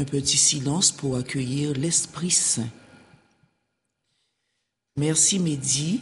petit silence pour accueillir l'Esprit Saint. Merci Mehdi,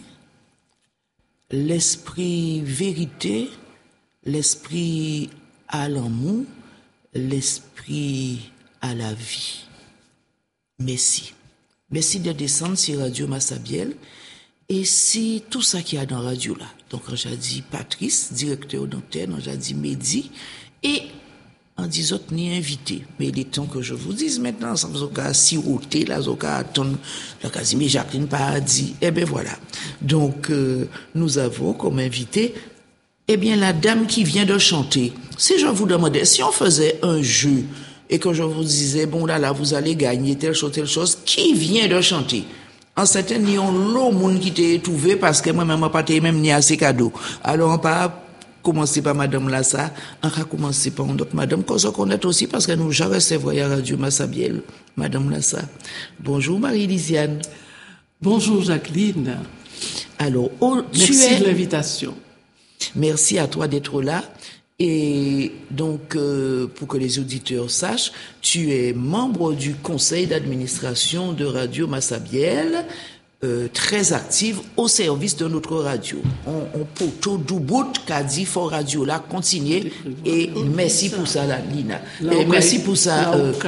l'Esprit vérité, l'Esprit à l'amour, l'Esprit à la vie. Merci. Merci de descendre sur Radio Massabielle. Et c'est tout ça qu'il y a dans la radio là. Donc, j'ai dit Patrice, directeur d'antenne, j'ai dit Mehdi, et en disant ni invité. Mais il est temps que je vous dise maintenant, sans vous cas siroter, là, vous cas attendre, la Casimir Jacqueline pas dit. Eh bien voilà. Donc, nous avons comme invité, eh bien, la dame qui vient de chanter. Si je vous demandais, si on faisait un jeu, et que je vous disais, bon là, vous allez gagner telle chose, qui vient de chanter? En certain, ni on l'eau monde qui t'est trouvé parce que moi-même, pas même ni assez cadeau. Alors, on pas commencer par Madame Lassa, on va commencer par une autre Madame, qu'on se connaît aussi parce que nous, j'ai recevé à Radio Massabielle. Madame Lassa. Bonjour Marie-Lisiane. Bonjour Jacqueline. Alors, merci de l'invitation. Merci à toi d'être là. Et donc, pour que les auditeurs sachent, tu es membre du conseil d'administration de Radio Massabielle, très active au service de notre radio. On poto doubout qu'a dit Fort Radio là, continuez et merci pour ça là, Lina. Et merci pour ça.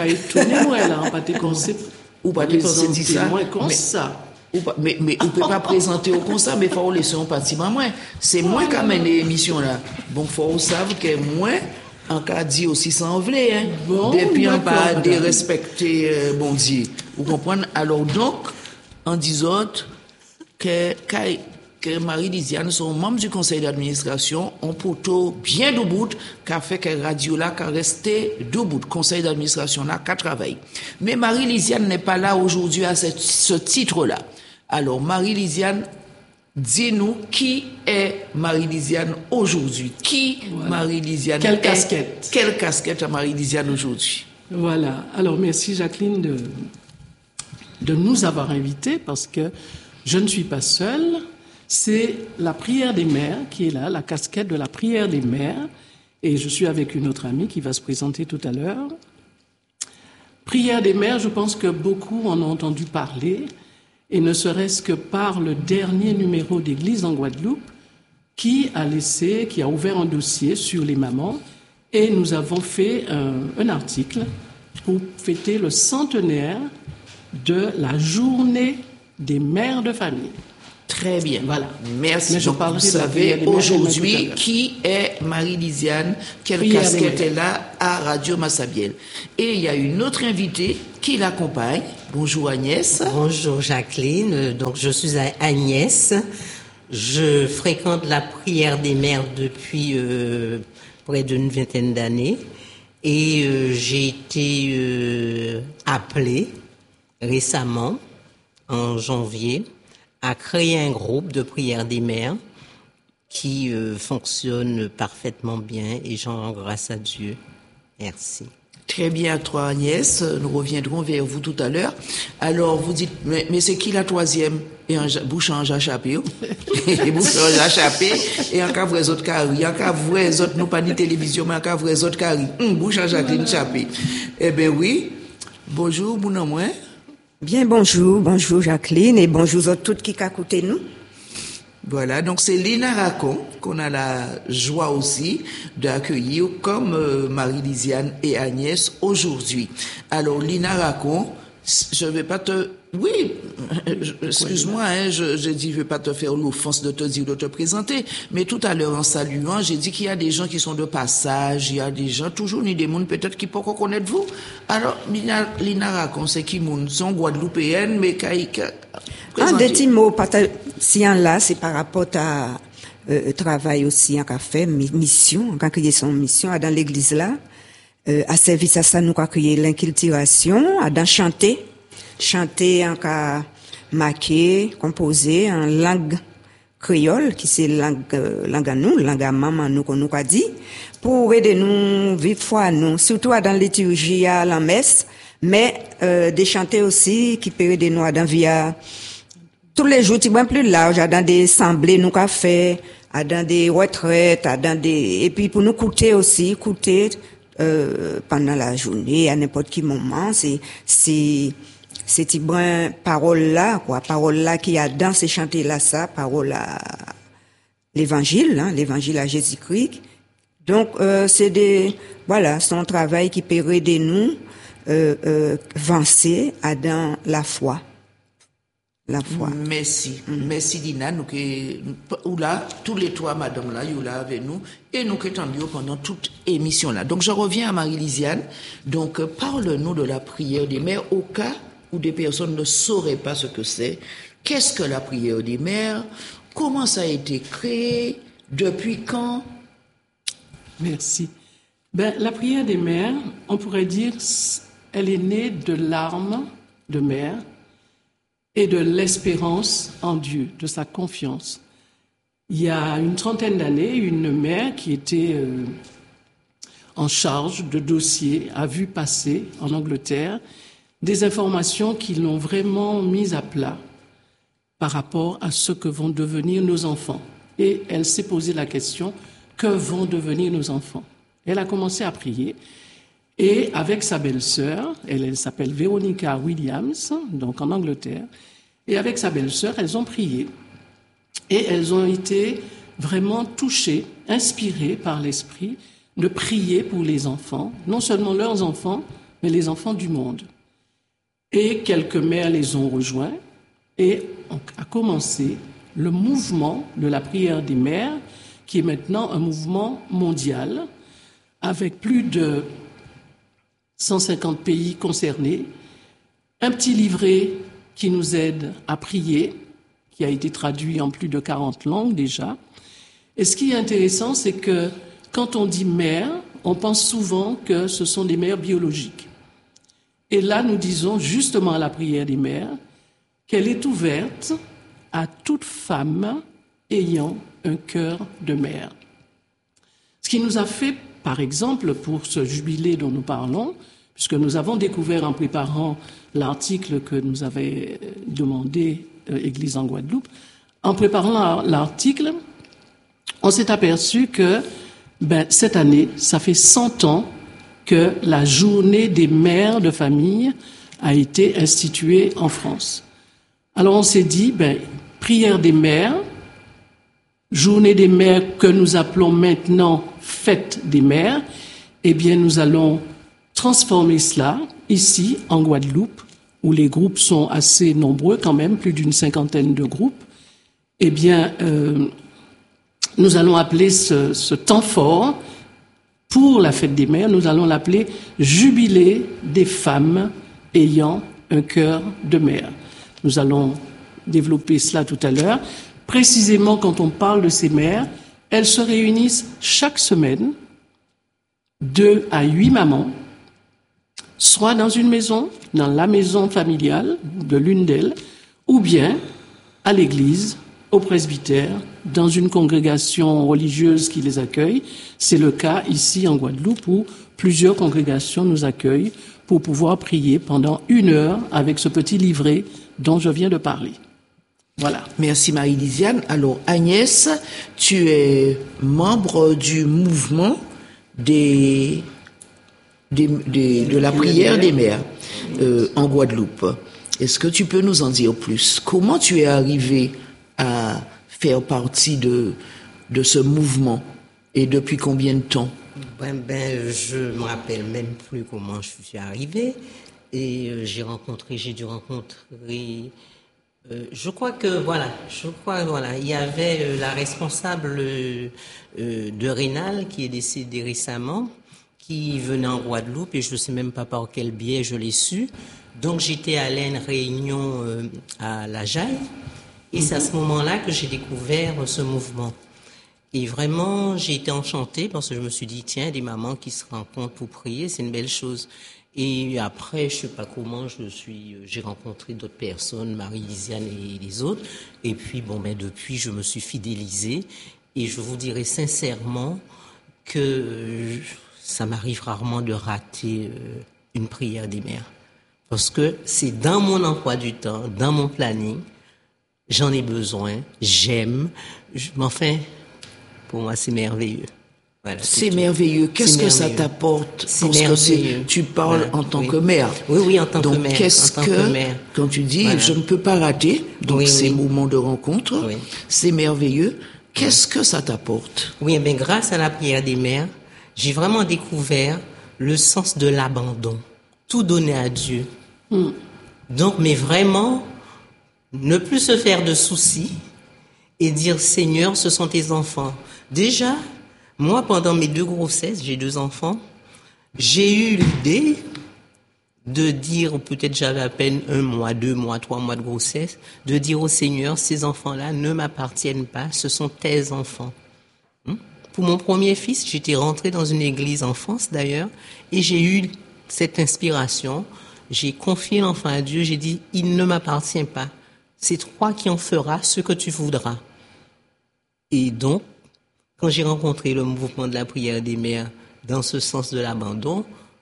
Ou pas dit ça. Mais on peut pas présenter au constat, mais faut laisser un bâtiment moins. C'est moi qui amène l'émission là. Bon, faut savoir que moi, en cas dit aussi sans vler, hein. Bon, depuis on pas de respecter, bon Dieu. Vous comprenez? Alors donc, en disant que Marie-Lisiane sont membres du conseil d'administration, on plutôt bien debout, qu'a fait que radio là, qu'a resté debout, conseil d'administration là, qu'a travaillé. Mais Marie-Lisiane n'est pas là aujourd'hui à ce titre-là. Alors, Marie-Lisiane, dis-nous qui est Marie-Lisiane aujourd'hui? Qui Marie-Lisiane Quelle casquette? Quelle casquette a Marie-Lisiane aujourd'hui? Voilà. Alors, merci Jacqueline de nous avoir invités parce que je ne suis pas seule. C'est la prière des mères qui est là, la casquette de la prière des mères. Et je suis avec une autre amie qui va se présenter tout à l'heure. Prière des mères, je pense que beaucoup en ont entendu parler, et ne serait-ce que par le dernier numéro d'Église en Guadeloupe, qui a ouvert un dossier sur les mamans, et nous avons fait un article pour fêter le centenaire de la journée des mères de famille. Très bien. Voilà. Merci. Donc, vous savez aujourd'hui qui est Marie-Lisiane, quelle casquette est là à Radio Massabielle. Et il y a une autre invitée qui l'accompagne. Bonjour Agnès. Bonjour Jacqueline. Donc je suis Agnès. Je fréquente la prière des mères depuis près d'une vingtaine d'années. Et j'ai été appelée récemment, en janvier, à créer un groupe de prière des mères qui fonctionne parfaitement bien et j'en rends grâce à Dieu. Merci. Très bien à toi Agnès, nous reviendrons vers vous tout à l'heure. Alors vous dites, mais c'est qui la troisième? Et bouche en jachapé, et bouche en jachapé, et en cas vrai autres carré, en cas vrai autres, nous pas ni télévision, mais en cas vrai autres carré, bouche en Jacqueline chapé. Eh ben oui, bonjour, mon nom, hein? Bien, bonjour Jacqueline et bonjour à toutes qui écoutent nous. Voilà, donc c'est Lina Racon qu'on a la joie aussi d'accueillir comme Marie-Lisiane et Agnès aujourd'hui. Alors Lina Racon, je vais pas te... Oui, excuse-moi, hein, je dis, je vais pas te faire l'offense de te dire de te présenter, mais tout à l'heure en saluant, j'ai dit qu'il y a des gens qui sont de passage, il y a des gens, toujours ni des mondes peut-être qui peuvent connaître vous. Alors, Lina Racon, c'est qui moun? Sont guadeloupéennes, mais un des petits mots, si là, c'est par rapport à travail aussi, en fait, mission, quand il y a son mission, dans l'église là, à service à ça, nous, quand il y a l'inculturation, à dans chanter en cas marqué, composé en langue créole, qui c'est langue à nous, langue à maman nous qu'on nous a dit, pour aider nous vivre foi nous, surtout dans les liturgie à la messe, mais de chanter aussi qui peut aider nous dans via tous les jours, tu vois plus large, dans des assemblées nous qu'a fait, dans des retraites, dans des et puis pour nous écouter pendant la journée, à n'importe quel moment. C'est parole là qui a dans ces chantés là, ça, parole à l'évangile à Jésus-Christ. Donc, c'est un travail qui peut aider nous, avancer dans la foi. Merci. Merci Dina, ou là, tous les trois, madame là, you là avec nous, et nous qui étendu pendant toute émission là. Donc, je reviens à Marie-Lisiane. Donc, parle-nous de la prière des mères au cas où des personnes ne sauraient pas ce que c'est. Qu'est-ce que la prière des mères? Comment ça a été créé? Depuis quand? Merci. La prière des mères, on pourrait dire, elle est née de larmes de mère et de l'espérance en Dieu, de sa confiance. Il y a une trentaine d'années, une mère qui était en charge de dossiers a vu passer en Angleterre des informations qui l'ont vraiment mise à plat par rapport à ce que vont devenir nos enfants. Et elle s'est posé la question, que vont devenir nos enfants? Elle a commencé à prier. Et avec sa belle-sœur, elle s'appelle Veronica Williams, donc en Angleterre, et avec sa belle-sœur, elles ont prié. Et elles ont été vraiment touchées, inspirées par l'Esprit de prier pour les enfants, non seulement leurs enfants, mais les enfants du monde. Et quelques mères les ont rejoints et a commencé le mouvement de la prière des mères, qui est maintenant un mouvement mondial, avec plus de 150 pays concernés, un petit livret qui nous aide à prier, qui a été traduit en plus de 40 langues déjà. Et ce qui est intéressant, c'est que quand on dit mère, on pense souvent que ce sont des mères biologiques. Et là, nous disons justement à la prière des mères qu'elle est ouverte à toute femme ayant un cœur de mère. Ce qui nous a fait, par exemple, pour ce jubilé dont nous parlons, puisque nous avons découvert en préparant l'article que nous avait demandé Église en Guadeloupe, en préparant l'article, on s'est aperçu que cette année, ça fait 100 ans que la journée des mères de famille a été instituée en France. Alors on s'est dit, prière des mères, journée des mères que nous appelons maintenant fête des mères, eh bien nous allons transformer cela ici en Guadeloupe, où les groupes sont assez nombreux quand même, plus d'une 50aine de groupes. Eh bien, nous allons appeler ce temps fort pour la fête des mères, nous allons l'appeler Jubilé des femmes ayant un cœur de mère. Nous allons développer cela tout à l'heure. Précisément, quand on parle de ces mères, elles se réunissent chaque semaine, 2 à 8 mamans, soit dans une maison, dans la maison familiale de l'une d'elles, ou bien à l'église, au presbytère, dans une congrégation religieuse qui les accueille. C'est le cas ici en Guadeloupe où plusieurs congrégations nous accueillent pour pouvoir prier pendant 1 heure avec ce petit livret dont je viens de parler. Voilà. Merci Marie-Lisiane. Alors Agnès, tu es membre du mouvement de la prière des mères en Guadeloupe. Est-ce que tu peux nous en dire plus? Comment tu es arrivé à faire partie de ce mouvement et depuis combien de temps? Je me rappelle même plus comment je suis arrivée et j'ai dû rencontrer. Je crois que il y avait la responsable de Rénal qui est décédée récemment, qui venait en Guadeloupe et je ne sais même pas par quel biais je l'ai su. Donc j'étais allée à une réunion à La Jaille et c'est à ce moment-là que j'ai découvert ce mouvement. Et vraiment, j'ai été enchantée parce que je me suis dit, tiens, des mamans qui se rencontrent pour prier, c'est une belle chose. Et après, je sais pas comment, j'ai rencontré d'autres personnes, Marie-Lisiane et les autres. Et puis, depuis, je me suis fidélisée. Et je vous dirais sincèrement que ça m'arrive rarement de rater une prière des mères. Parce que c'est dans mon emploi du temps, dans mon planning, j'en ai besoin, j'aime, pour moi, c'est merveilleux. Voilà, C'est tout. merveilleux. Qu'est-ce C'est que ça merveilleux. t'apporte? C'est Parce que merveilleux. tu parles Voilà. en tant Oui. que mère. Oui, en tant que Donc, mère. qu'est-ce En tant que mère. quand tu dis, Voilà. je ne peux pas rater, donc Oui, ces oui. moments de rencontre, Oui. c'est merveilleux. Qu'est-ce que ça t'apporte? Oui, mais grâce à la prière des mères, j'ai vraiment découvert le sens de l'abandon. Tout donner à Dieu. Donc, mais vraiment, ne plus se faire de soucis et dire, Seigneur, ce sont tes enfants. Déjà, moi, pendant mes 2 grossesses, j'ai 2 enfants, j'ai eu l'idée de dire, peut-être j'avais à peine 1 mois, 2 mois, 3 mois de grossesse, de dire au Seigneur, ces enfants-là ne m'appartiennent pas, ce sont tes enfants. Pour mon premier fils, j'étais rentrée dans une église en France d'ailleurs, et j'ai eu cette inspiration. J'ai confié l'enfant à Dieu, j'ai dit, il ne m'appartient pas. C'est toi qui en feras ce que tu voudras. Et donc, quand j'ai rencontré le mouvement de la prière des mères dans ce sens de l'abandon,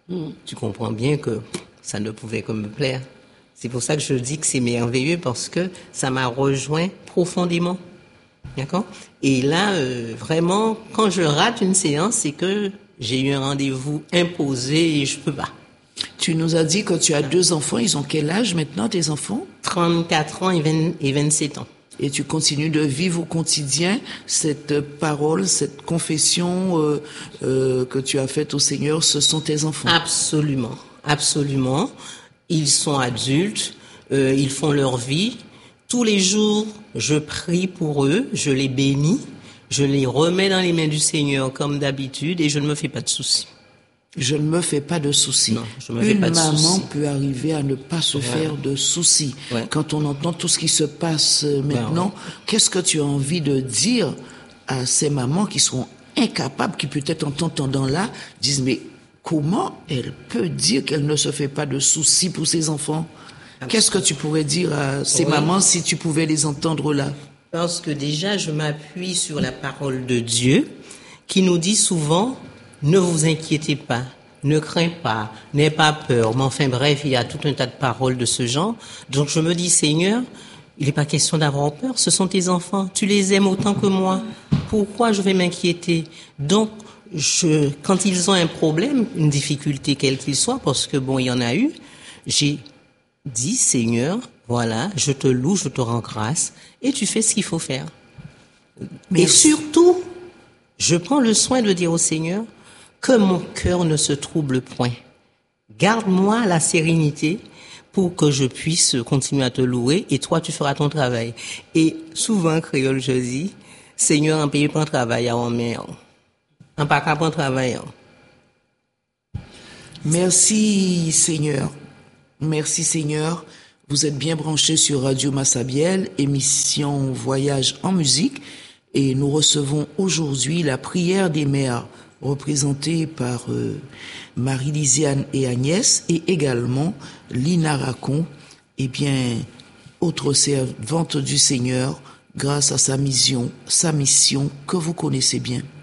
tu comprends bien que ça ne pouvait que me plaire. C'est pour ça que je dis que c'est merveilleux, parce que ça m'a rejoint profondément. D'accord? Et là, vraiment, quand je rate une séance, c'est que j'ai eu un rendez-vous imposé et je peux pas. Tu nous as dit que tu as 2 enfants. Ils ont quel âge maintenant, tes enfants? 34 ans et 27 ans. Et tu continues de vivre au quotidien cette parole, cette confession que tu as faite au Seigneur, ce sont tes enfants. Absolument, absolument. Ils sont adultes, ils font leur vie. Tous les jours, je prie pour eux, je les bénis, je les remets dans les mains du Seigneur comme d'habitude et je ne me fais pas de soucis. Je ne me fais pas de soucis. Non, je me fais Une pas de maman soucis. peut arriver à ne pas se Voilà. faire de soucis. Ouais. Quand on entend tout ce qui se passe maintenant, ouais. qu'est-ce que tu as envie de dire à ces mamans qui sont incapables, qui peut-être en t'entendant là, disent mais comment elle peut dire qu'elle ne se fait pas de soucis pour ses enfants? Qu'est-ce que tu pourrais dire à ces Oui. mamans si tu pouvais les entendre là? Parce que déjà, je m'appuie sur la parole de Dieu qui nous dit souvent, ne vous inquiétez pas, ne crains pas, n'aie pas peur. Mais enfin bref, il y a tout un tas de paroles de ce genre. Donc je me dis, Seigneur, il n'est pas question d'avoir peur, ce sont tes enfants, tu les aimes autant que moi. Pourquoi je vais m'inquiéter? Donc, quand ils ont un problème, une difficulté quelle qu'il soit, parce que bon, il y en a eu, j'ai dit, Seigneur, voilà, je te loue, je te rends grâce, et tu fais ce qu'il faut faire. Merci. Et surtout, je prends le soin de dire au Seigneur que mon cœur ne se trouble point. Garde-moi la sérénité pour que je puisse continuer à te louer, et toi, tu feras ton travail. Et souvent, créole, je dis, Seigneur, en pays, prends travail à mais en pas qu'à prendre travail. Merci Seigneur. Merci Seigneur. Vous êtes bien branchés sur Radio Massabielle, émission Voyage en musique, et nous recevons aujourd'hui la prière des mères représentée par Marie-Lisiane et Agnès, et également Lina Racon, et bien autre servante du Seigneur, grâce à sa mission que vous connaissez bien.